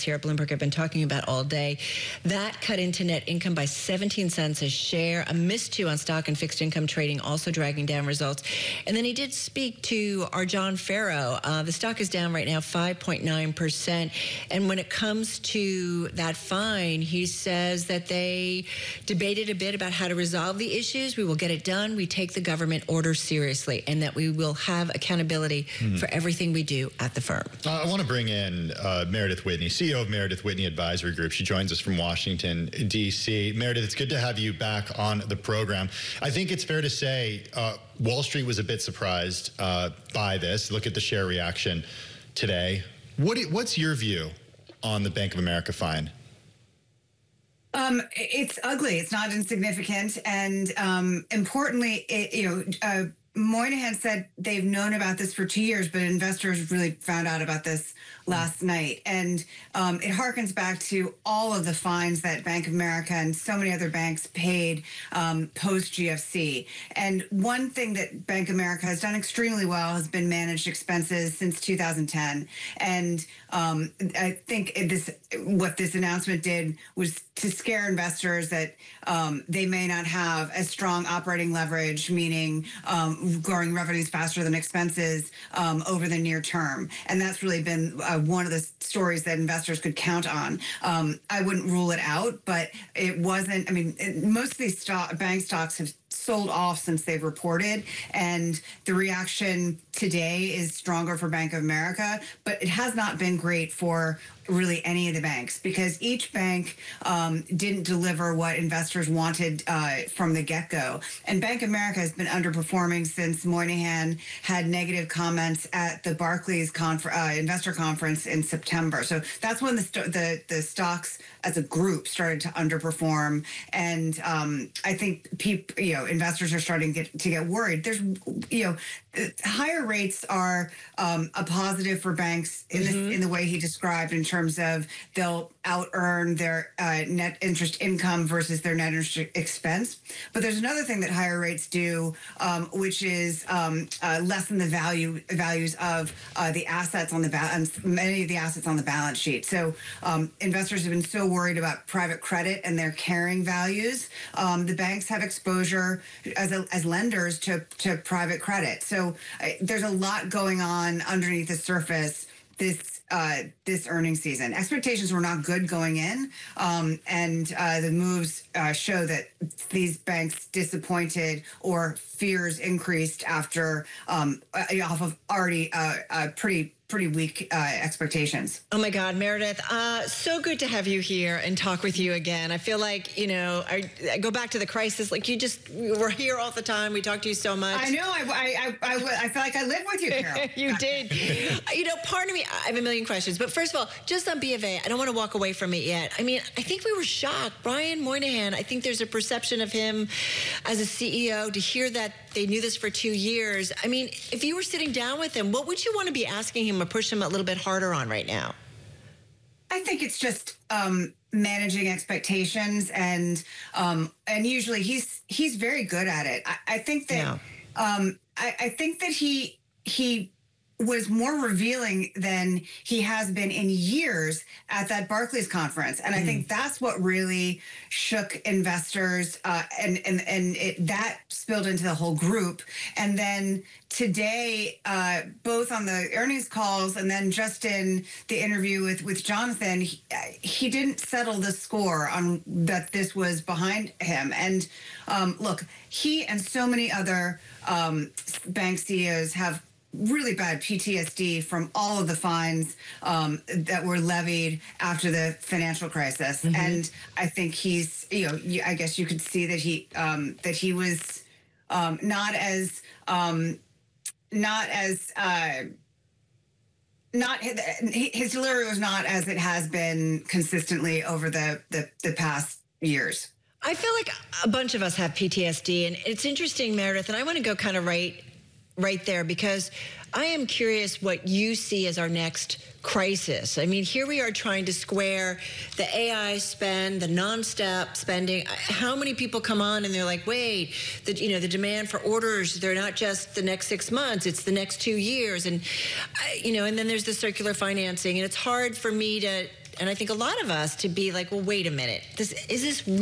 here at Bloomberg have been talking about all day. That cut into net income by 17 cents a share. A miss too on stock and fixed income trading also dragging down results. And then he did speak to our John Farrow. The stock is down right now 5.9%. And when it comes to that fine, he says that they debated a bit about how to resolve the issues. We will get it done. We take the government order seriously, and that we will have accountability for everything we do at the firm. I want to bring in Meredith Whitney, CEO of Meredith Whitney Advisory Group. She joins us from Washington, D.C. Meredith, it's good to have you back on the program. I think it's fair to say Wall Street was a bit surprised by this. Look at the share reaction today. What's your view on the Bank of America fine? It's ugly. It's not insignificant. And importantly, Moynihan said they've known about this for 2 years, but investors really found out about this last night. And it harkens back to all of the fines that Bank of America and so many other banks paid post-GFC. And one thing that Bank of America has done extremely well has been managed expenses since 2010. And I think what this announcement did was to scare investors that they may not have as strong operating leverage, meaning growing revenues faster than expenses over the near term. And that's really been one of the stories that investors could count on. I wouldn't rule it out, but it wasn't, most of these bank stocks have sold off since they've reported, and the reaction today is stronger for Bank of America, but it has not been great for really any of the banks, because each bank didn't deliver what investors wanted from the get-go. And Bank of America has been underperforming since Moynihan had negative comments at the Barclays investor conference in September. So that's when the stocks as a group started to underperform. And I think investors are starting to get worried. There's, higher rates are a positive for banks in the way he described, in terms of they'll out-earn their net interest income versus their net interest expense. But there's another thing that higher rates do, which is lessen the values of the assets on many of the assets on the balance sheet. So investors have been so worried about private credit and their carrying values. The banks have exposure as lenders to private credit. So there's a lot going on underneath the surface this earnings season. Expectations were not good going in, and the moves show that these banks disappointed, or fears increased after off of already pretty weak expectations. Oh my God, Meredith, so good to have you here and talk with you again. I feel like, I go back to the crisis, like you were here all the time. We talked to you so much. I know, I feel like I lived with you, Carol. You did. Part of me, I have a million questions, but first of all, just on B of A, I don't want to walk away from it yet. I think we were shocked. Brian Moynihan, I think there's a perception of him as a CEO, to hear that they knew this for 2 years. If you were sitting down with him, what would you want to be asking him or push him a little bit harder on right now? I think it's just managing expectations, and usually he's very good at it. I think that I think that he was more revealing than he has been in years at that Barclays conference. And I think that's what really shook investors, and that spilled into the whole group. And then today, both on the earnings calls and then just in the interview with Jonathan, he didn't settle the score on that this was behind him. And look, he and so many other bank CEOs have really bad PTSD from all of the fines that were levied after the financial crisis. And I think he's, I guess you could see that he was not his delivery was not as it has been consistently over the past years. I feel like a bunch of us have PTSD, and it's interesting, Meredith, and I want to go kind of right there, because I am curious what you see as our next crisis. Here we are trying to square the AI spend, the non-stop spending. How many people come on and they're like, wait, the demand for orders, they're not just the next 6 months, it's the next 2 years. And, and then there's the circular financing. And it's hard for me to and I think a lot of us to be like, well, wait a minute, is this